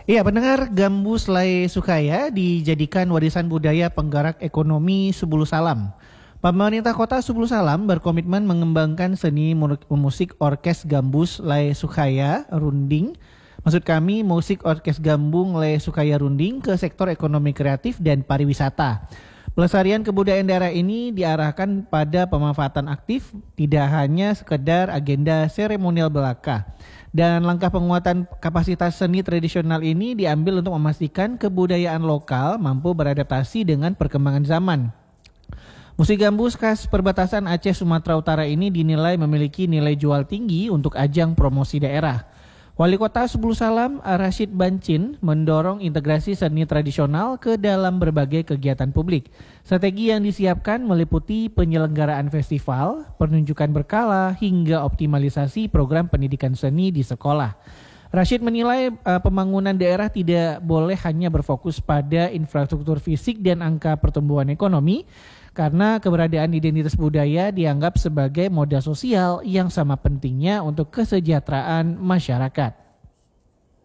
Iya, pendengar, Gambus Lai Sukaya dijadikan warisan budaya penggerak ekonomi Subulu Salam. Pemerintah Kota Subulu Salam berkomitmen mengembangkan seni musik orkes Gambus Lai Sukaya Runding. Maksud kami musik orkes Gambung Lai Sukaya Runding ke sektor ekonomi kreatif dan pariwisata. Pelestarian kebudayaan daerah ini diarahkan pada pemanfaatan aktif, tidak hanya sekedar agenda seremonial belaka. Dan langkah penguatan kapasitas seni tradisional ini diambil untuk memastikan kebudayaan lokal mampu beradaptasi dengan perkembangan zaman. Musik gambus khas perbatasan Aceh Sumatera Utara ini dinilai memiliki nilai jual tinggi untuk ajang promosi daerah. Wali Kota Subulu Salam Rashid Bancin mendorong integrasi seni tradisional ke dalam berbagai kegiatan publik. Strategi yang disiapkan meliputi penyelenggaraan festival, penunjukan berkala, hingga optimalisasi program pendidikan seni di sekolah. Rashid menilai pembangunan daerah tidak boleh hanya berfokus pada infrastruktur fisik dan angka pertumbuhan ekonomi, karena keberadaan identitas budaya dianggap sebagai modal sosial yang sama pentingnya untuk kesejahteraan masyarakat.